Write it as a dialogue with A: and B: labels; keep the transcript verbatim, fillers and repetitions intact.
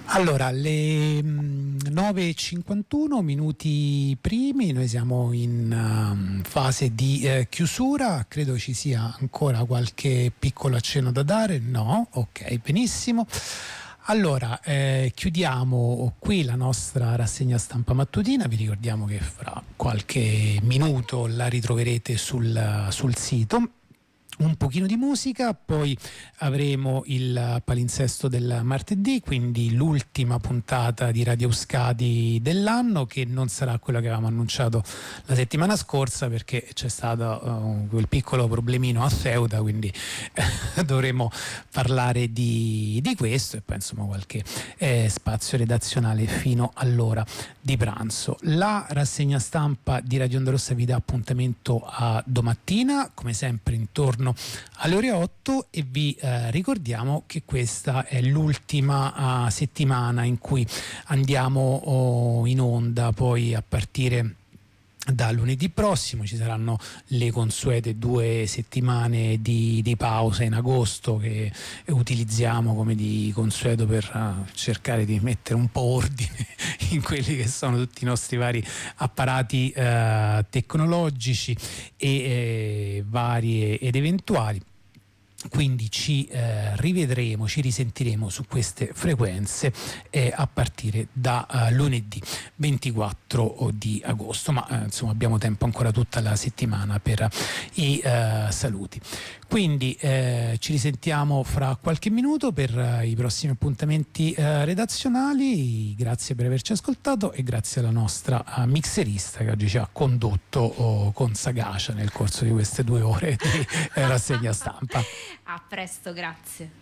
A: Allora, le nove e cinquantuno minuti primi, noi siamo in um, fase di eh, chiusura, credo ci sia ancora qualche piccolo accenno da dare, no? Ok, benissimo. Allora, eh, chiudiamo qui la nostra rassegna stampa mattutina, vi ricordiamo che fra qualche minuto la ritroverete sul, sul sito. Un pochino di musica, poi avremo il palinsesto del martedì, quindi l'ultima puntata di Radio Euskadi dell'anno, che non sarà quella che avevamo annunciato la settimana scorsa perché c'è stato uh, quel piccolo problemino a Ceuta, quindi eh, dovremo parlare di, di questo e poi insomma qualche eh, spazio redazionale fino all'ora di pranzo. La rassegna stampa di Radio Onda Rossa vi dà appuntamento a domattina, come sempre intorno alle ore otto, e vi eh, ricordiamo che questa è l'ultima uh, settimana in cui andiamo oh, in onda. Poi a partire da lunedì prossimo ci saranno le consuete due settimane di, di pausa in agosto che utilizziamo come di consueto per uh, cercare di mettere un po' ordine in quelli che sono tutti i nostri vari apparati uh, tecnologici e eh, vari ed eventuali. Quindi ci eh, rivedremo, ci risentiremo su queste frequenze eh, a partire da uh, lunedì ventiquattro di agosto, ma eh, insomma abbiamo tempo ancora tutta la settimana per i uh, saluti. Quindi eh, ci risentiamo fra qualche minuto per uh, i prossimi appuntamenti uh, redazionali. Grazie per averci ascoltato e grazie alla nostra uh, mixerista che oggi ci ha condotto oh, con sagacia nel corso di queste due ore di eh, rassegna stampa.
B: A presto, grazie.